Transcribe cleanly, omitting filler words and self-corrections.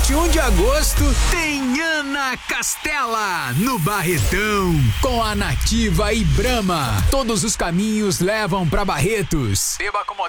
21 de agosto tem Ana Castela no Barretão com a Nativa e Brahma. Todos os caminhos levam pra Barretos. Beba com